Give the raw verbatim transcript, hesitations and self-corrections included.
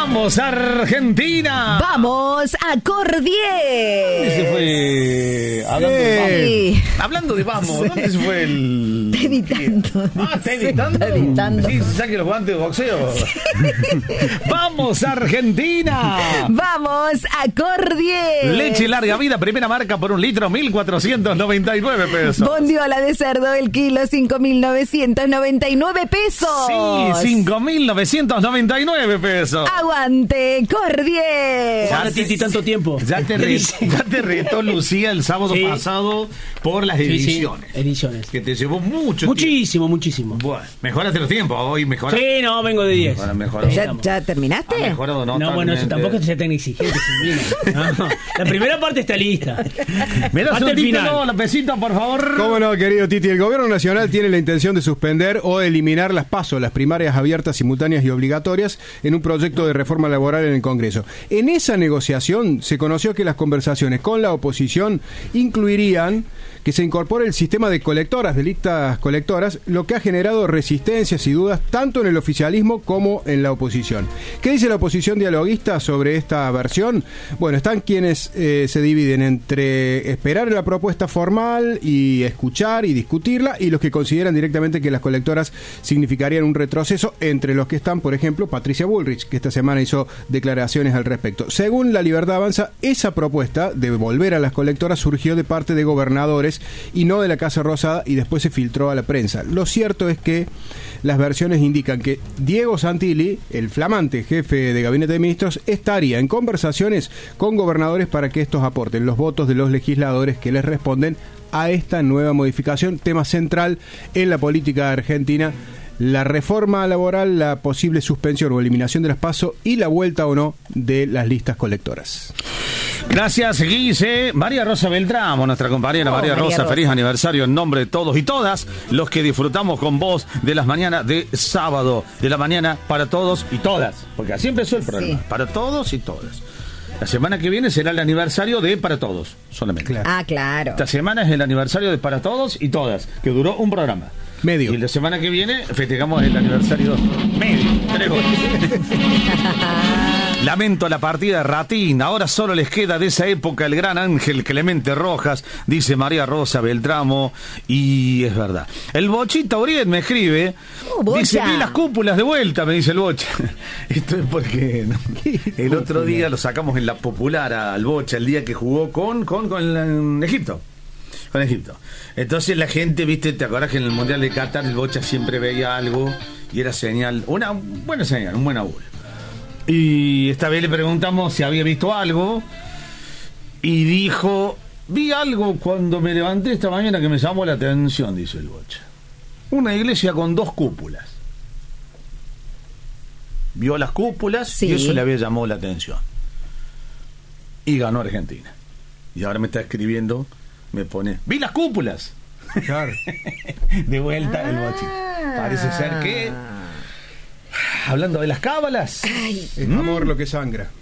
¡Vamos, Argentina! ¡Vamos a Cordier! ¿Dónde se fue? Hablando, Sí. de vamos. Hablando de vamos, ¿dónde se fue el...? Está editando. Ah, ¿está editando? Está editando. Sí, saque los guantes de boxeo. ¡Vamos, Argentina! ¡Vamos a Cordier! Leche larga vida, primera marca por un litro, mil cuatrocientos noventa y nueve pesos. Bondiola de cerdo, el kilo, cinco mil novecientos noventa y nueve pesos. Sí, cinco mil novecientos noventa y nueve pesos. ¡Aguante, Cordier! Ahora, Titi, tanto tiempo. Ya te, re, ya te retó Lucía el sábado Sí. pasado por las Sí, sí, ediciones. ediciones. Que te llevó mucho Muchísimo, muchísimo. tiempo. Bueno, mejoraste los tiempos, hoy mejora. Sí, no, vengo de diez. Ahora mejoró. ¿Ya, ya terminaste? Ha mejorado No, bueno, eso notablemente. tampoco es ser tan exigente. Silvina. No, la primera parte está lista. ¿Me das Hasta un el título, final. la pesita, por favor? ¿Cómo no, querido Titi? El gobierno nacional tiene la intención de suspender o eliminar las PASO, las primarias abiertas, simultáneas y obligatorias, en un proyecto de reforma laboral en el Congreso. En esa negociación se conoció que las conversaciones con la oposición incluirían que se incorpore el sistema de colectoras, de listas colectoras, lo que ha generado resistencias y dudas tanto en el oficialismo como en la oposición. ¿Qué dice la oposición dialoguista sobre esta versión? Bueno, están quienes eh, se dividen entre esperar la propuesta formal y escuchar y discutirla, y los que consideran directamente que las colectoras significarían un retroceso, entre los que están, por ejemplo, Patricia Bullrich, que esta semana hizo declaraciones al respecto. Según La Libertad Avanza, esa propuesta de volver a las colectoras surgió de parte de gobernadores y no de la Casa Rosada, y después se filtró a la prensa. Lo cierto es que las versiones indican que Diego Santilli, el flamante jefe de Gabinete de Ministros, estaría en conversaciones con gobernadores para que estos aporten los votos de los legisladores que les responden a esta nueva modificación, tema central en la política argentina: la reforma laboral, la posible suspensión o eliminación de las PASO y la vuelta o no de las listas colectoras. Gracias, Guise. María Rosa Beltramo, nuestra compañera Oh, María, María Rosa, Rosa. feliz aniversario en nombre de todos y todas los que disfrutamos con vos de las mañanas de sábado, de la mañana para todos y todas, porque así empezó el programa, Sí. para todos y todas. La semana que viene será el aniversario de Para Todos, solamente. Claro. Ah, claro. Esta semana es el aniversario de Para Todos y Todas, que duró un programa. Medio. Y la semana que viene festejamos el aniversario medio, tres horas. Lamento la partida de Ratín, ahora solo les queda de esa época el gran Ángel Clemente Rojas, dice María Rosa Beltramo, y es verdad. El Bochita Uriet me escribe, Uh, Bocha. dice, vi las cúpulas de vuelta, me dice el Bocha. Esto es porque no, el otro día lo sacamos en la popular al Bocha, el día que jugó con, con, con en Egipto. Con Egipto. Entonces la gente, viste, te acordás que en el Mundial de Qatar el Bocha siempre veía algo y era señal, una buena señal, un buen auguro. Y esta vez le preguntamos si había visto algo y dijo, vi algo cuando me levanté esta mañana que me llamó la atención, dice el Bocha. Una iglesia con dos cúpulas. Vio las cúpulas Sí. y eso le había llamado la atención. Y ganó Argentina. Y ahora me está escribiendo, me pone, vi las cúpulas. Claro. De vuelta el Bocha. Parece ser que, hablando de las cábalas, Ay, Es amor lo que sangra.